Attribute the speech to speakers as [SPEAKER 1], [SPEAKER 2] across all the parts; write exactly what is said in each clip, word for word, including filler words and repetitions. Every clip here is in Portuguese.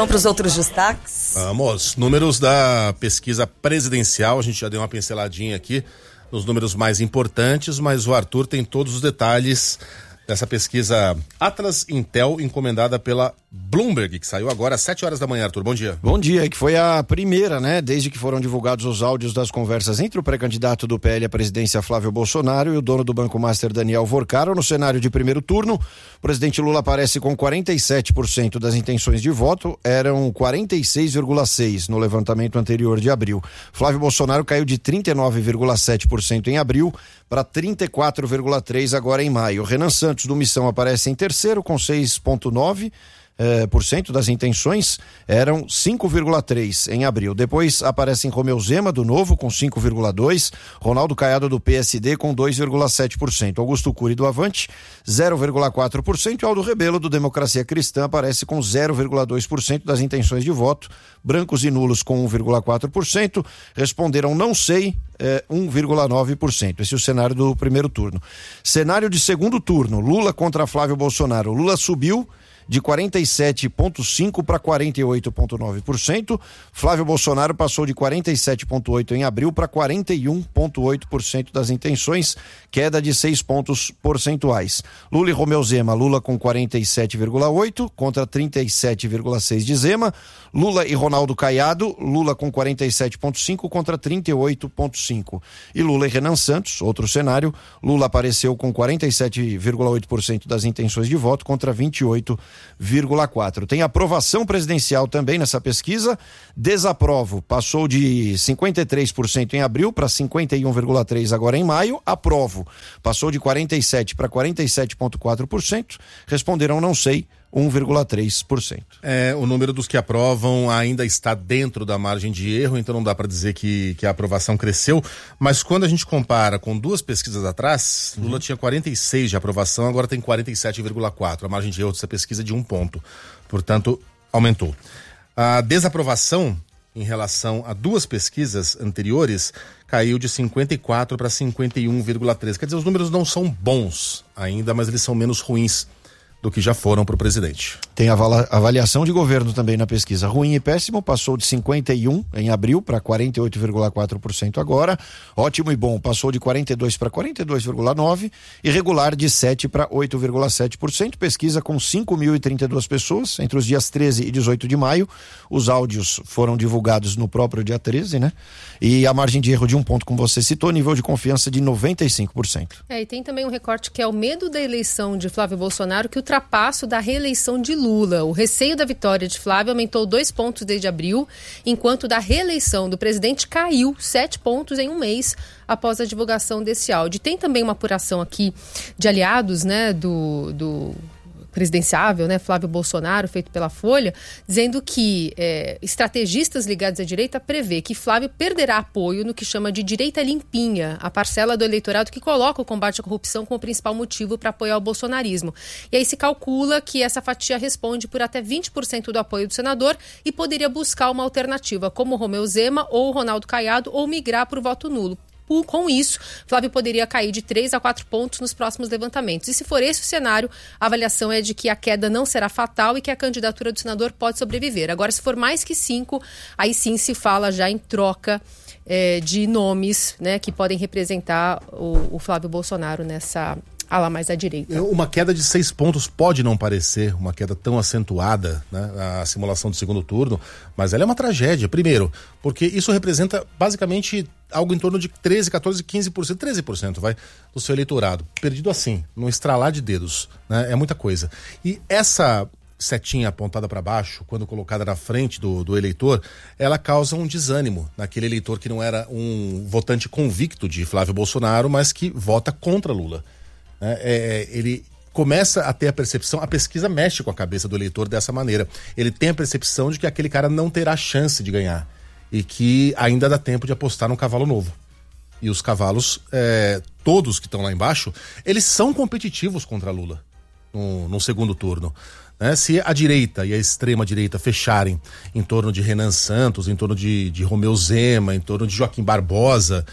[SPEAKER 1] Vamos para os outros destaques?
[SPEAKER 2] Vamos, números da pesquisa presidencial, a gente já deu uma pinceladinha aqui nos números mais importantes, mas o Arthur tem todos os detalhes dessa pesquisa Atlas Intel, encomendada pela Bloomberg, que saiu agora às sete horas da manhã. Arthur, bom dia.
[SPEAKER 3] Bom dia, que foi a primeira, né, desde que foram divulgados os áudios das conversas entre o pré-candidato do P L à presidência Flávio Bolsonaro e o dono do Banco Master Daniel Vorcaro. No cenário de primeiro turno, o presidente Lula aparece com quarenta e sete por cento das intenções de voto, eram quarenta e seis vírgula seis por cento no levantamento anterior de abril. Flávio Bolsonaro caiu de trinta e nove vírgula sete por cento em abril para trinta e quatro vírgula três por cento agora em maio. Renan Santos do Missão aparece em terceiro com seis vírgula nove por cento. Eh, por cento das intenções, eram cinco vírgula três por cento em abril. Depois aparecem Romeu Zema do Novo com cinco vírgula dois por cento, Ronaldo Caiado do P S D com dois vírgula sete por cento, Augusto Cury do Avante zero vírgula quatro por cento e Aldo Rebelo do Democracia Cristã aparece com zero vírgula dois por cento das intenções de voto. Brancos e nulos com um vírgula quatro por cento, responderam não sei eh, um vírgula nove por cento. Esse é o cenário do primeiro turno. Cenário de segundo turno, Lula contra Flávio Bolsonaro. Lula subiu de quarenta e sete vírgula cinco por cento para quarenta e oito vírgula nove por cento. Flávio Bolsonaro passou de quarenta e sete vírgula oito por cento em abril para quarenta e um vírgula oito por cento das intenções, queda de seis pontos percentuais. Lula e Romeu Zema, Lula com quarenta e sete vírgula oito por cento contra trinta e sete vírgula seis por cento de Zema. Lula e Ronaldo Caiado, Lula com quarenta e sete vírgula cinco por cento contra trinta e oito vírgula cinco por cento. E Lula e Renan Santos, outro cenário, Lula apareceu com quarenta e sete vírgula oito por cento das intenções de voto contra vinte e oito vírgula quatro por cento. Tem aprovação presidencial também nessa pesquisa. Desaprovo passou de cinquenta e três por cento em abril para cinquenta e um vírgula três por cento agora em maio. Aprovo passou de quarenta e sete por cento para quarenta e sete vírgula quatro por cento. Responderam não sei um vírgula três por cento.
[SPEAKER 2] É, o número dos que aprovam ainda está dentro da margem de erro, então não dá para dizer que, que a aprovação cresceu, mas quando a gente compara com duas pesquisas atrás, Lula uhum. tinha quarenta e seis de aprovação, agora tem quarenta e sete vírgula quatro. A margem de erro dessa pesquisa é de um ponto, portanto, aumentou. A desaprovação em relação a duas pesquisas anteriores caiu de cinquenta e quatro para cinquenta e um vírgula três. Quer dizer, os números não são bons ainda, mas eles são menos ruins do que já foram para o presidente.
[SPEAKER 3] Tem a avaliação de governo também na pesquisa. Ruim e péssimo passou de cinquenta e um em abril para quarenta e oito vírgula quatro por cento agora. Ótimo e bom passou de quarenta e dois para quarenta e dois vírgula nove por cento. E regular de sete para oito vírgula sete por cento. Pesquisa com cinco mil e trinta e duas pessoas entre os dias treze e dezoito de maio. Os áudios foram divulgados no próprio dia treze, né? E a margem de erro de um ponto, como você citou, nível de confiança de noventa e cinco por cento.
[SPEAKER 4] É, e tem também um recorte que é o medo da eleição de Flávio Bolsonaro, que ultrapasso da reeleição de Lula. O receio da vitória de Flávio aumentou dois pontos desde abril, enquanto da reeleição do presidente caiu sete pontos em um mês após a divulgação desse áudio. Tem também uma apuração aqui de aliados, né, do... do... presidenciável, né, Flávio Bolsonaro, feito pela Folha, dizendo que é, estrategistas ligados à direita prevê que Flávio perderá apoio no que chama de direita limpinha, a parcela do eleitorado que coloca o combate à corrupção como principal motivo para apoiar o bolsonarismo. E aí se calcula que essa fatia responde por até vinte por cento do apoio do senador e poderia buscar uma alternativa, como Romeu Zema ou Ronaldo Caiado, ou migrar para o voto nulo. Com isso, Flávio poderia cair de três a quatro pontos nos próximos levantamentos. E se for esse o cenário, a avaliação é de que a queda não será fatal e que a candidatura do senador pode sobreviver. Agora, se for mais que cinco, aí sim se fala já em troca é, de nomes, né, que podem representar o, o Flávio Bolsonaro nessa a lá mais à direita.
[SPEAKER 2] Uma queda de seis pontos pode não parecer uma queda tão acentuada, né, a simulação do segundo turno, mas ela é uma tragédia. Primeiro, porque isso representa basicamente algo em torno de treze, quatorze, quinze por cento, treze por cento vai, do seu eleitorado. Perdido assim, num estralar de dedos, né, é muita coisa. E essa setinha apontada para baixo, quando colocada na frente do, do eleitor, ela causa um desânimo naquele eleitor que não era um votante convicto de Flávio Bolsonaro, mas que vota contra Lula. É, é, ele começa a ter a percepção, a pesquisa mexe com a cabeça do eleitor dessa maneira. Ele tem a percepção de que aquele cara não terá chance de ganhar e que ainda dá tempo de apostar num cavalo novo. E os cavalos, é, todos que estão lá embaixo, eles são competitivos contra Lula no, no segundo turno. Né? Se a direita e a extrema-direita fecharem em torno de Renan Santos, em torno de, de Romeu Zema, em torno de Joaquim Barbosa,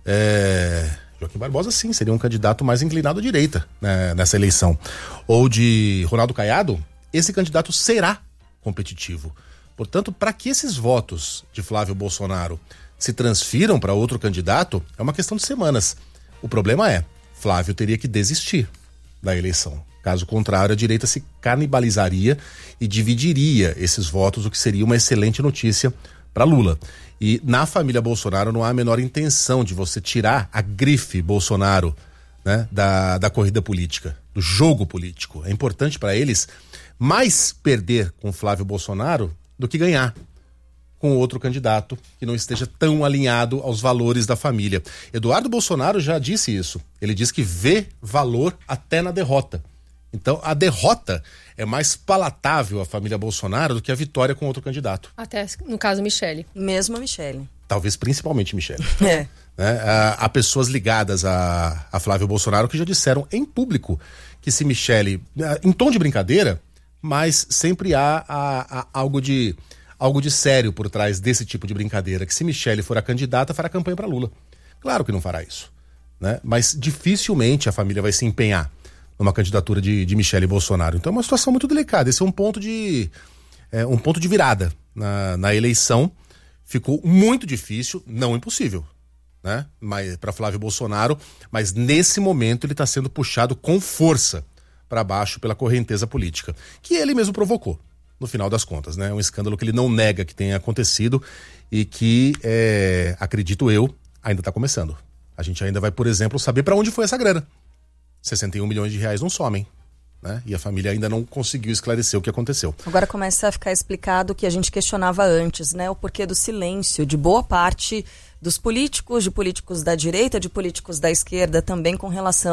[SPEAKER 2] é... Joaquim Barbosa, sim, seria um candidato mais inclinado à direita, né, nessa eleição. Ou de Ronaldo Caiado, esse candidato será competitivo. Portanto, para que esses votos de Flávio Bolsonaro se transfiram para outro candidato, é uma questão de semanas. O problema é, Flávio teria que desistir da eleição. Caso contrário, a direita se canibalizaria e dividiria esses votos, o que seria uma excelente notícia para Lula. E na família Bolsonaro não há a menor intenção de você tirar a grife Bolsonaro, né, da, da corrida política, do jogo político. É importante para eles mais perder com Flávio Bolsonaro do que ganhar com outro candidato que não esteja tão alinhado aos valores da família. Eduardo Bolsonaro já disse isso. Ele diz que vê valor até na derrota. Então, a derrota é mais palatável à família Bolsonaro do que a vitória com outro candidato.
[SPEAKER 4] Até, no caso, Michele.
[SPEAKER 1] Mesmo a Michele.
[SPEAKER 2] Talvez principalmente Michele.
[SPEAKER 1] É.
[SPEAKER 2] Né? Há, há pessoas ligadas a, a Flávio Bolsonaro que já disseram em público que se Michele, em tom de brincadeira, mas sempre há, há, há algo de... algo de sério por trás desse tipo de brincadeira, que se Michele for a candidata, fará campanha para Lula. Claro que não fará isso, né? Mas dificilmente a família vai se empenhar numa candidatura de, de Michele Bolsonaro. Então é uma situação muito delicada. Esse é um ponto de, é, um ponto de virada na, na eleição. Ficou muito difícil, não impossível, né? Mas para Flávio Bolsonaro, mas nesse momento ele está sendo puxado com força para baixo pela correnteza política, que ele mesmo provocou. No final das contas, né? É um escândalo que ele não nega que tenha acontecido e que, é, acredito eu, ainda está começando. A gente ainda vai, por exemplo, saber para onde foi essa grana. sessenta e um milhões de reais não somem, né? E a família ainda não conseguiu esclarecer o que aconteceu.
[SPEAKER 1] Agora começa a ficar explicado o que a gente questionava antes, né? O porquê do silêncio de boa parte dos políticos, de políticos da direita, de políticos da esquerda também com relação